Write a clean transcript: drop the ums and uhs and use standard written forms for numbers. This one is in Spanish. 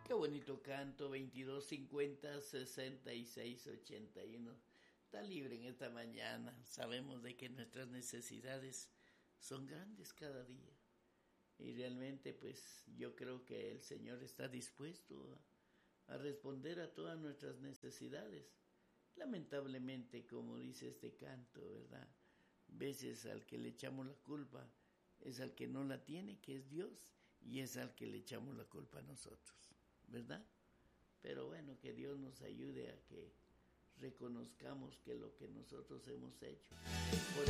Qué bonito canto, 2250-6681. Está libre en esta mañana. Sabemos de que nuestras necesidades son grandes cada día. Y realmente pues yo creo que el Señor está dispuesto a responder a todas nuestras necesidades. Lamentablemente, como dice este canto, ¿verdad? Veces al que le echamos la culpa es al que no la tiene, que es Dios, y es al que le echamos la culpa a nosotros, ¿verdad? Pero bueno, que Dios nos ayude a que reconozcamos que lo que nosotros hemos hecho. Por